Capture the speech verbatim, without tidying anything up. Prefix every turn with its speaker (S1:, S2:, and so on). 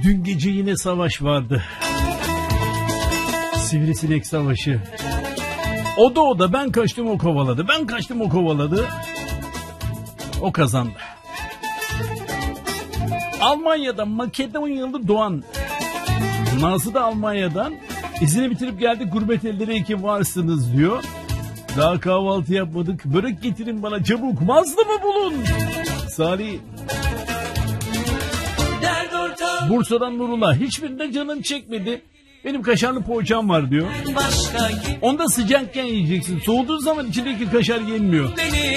S1: Dün gece yine savaş vardı. Sivrisinek savaşı. O da o da, ben kaçtım o kovaladı. Ben kaçtım o kovaladı. O kazandı. Almanya'dan Makedonyalı Doğan. Nazlı da Almanya'dan. İzini bitirip geldik, gurbet ellere iki varsınız diyor. Daha kahvaltı yapmadık. Börek getirin bana çabuk. Mazlı mı bulun? Salih. Bursa'dan Nurullah. Hiçbirinde canım çekmedi. Benim kaşarlı poğaçam var diyor. Onda sıcakken yiyeceksin. Soğuduğu zaman içindeki kaşar yenmiyor.